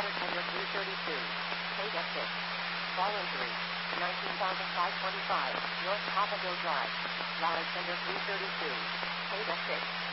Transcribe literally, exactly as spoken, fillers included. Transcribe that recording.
Ladder tender three thirty-two. Paid at six. Fallen three. nineteen thousand five hundred twenty-five. North Papago Drive. Ladder tender three thirty-two. Paid at six.